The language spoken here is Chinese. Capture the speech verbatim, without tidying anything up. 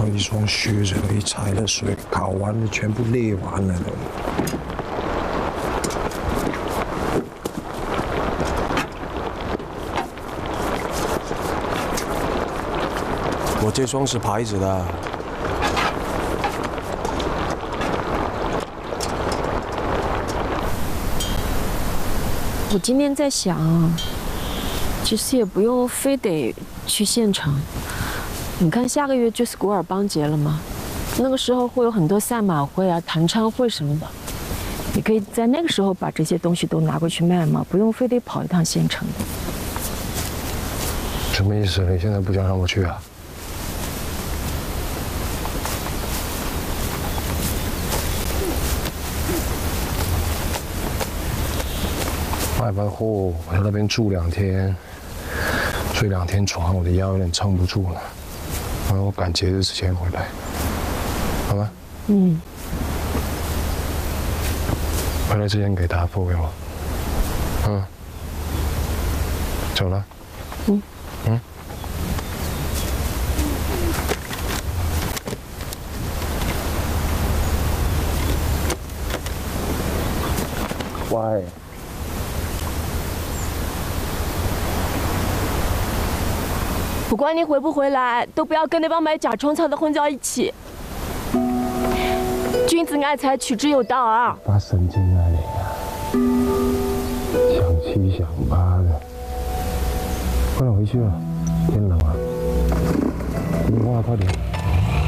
一双靴子而已，踩了水，烤完了，全部裂完了都。我这双是牌子的。 我今天在想，其实也不用非得去县城。你看，下个月就是古尔邦节了嘛，那个时候会有很多赛马会啊、弹唱会什么的，你可以在那个时候把这些东西都拿过去卖嘛，不用非得跑一趟县城。 什么意思？你现在不想让我去啊？ 卖完货，我在那边住两天，睡两天床，我的腰有点撑不住了。然后我赶节日之前回来，好吗？嗯。回来之前给答复给我。嗯。走了。嗯。嗯。喂。 不管你回不回来，都不要跟那帮买假虫草的混在一起。君子爱财，取之有道啊！ 发神经啊你啊！想七想八的，快点回去了，天冷了。你话快点。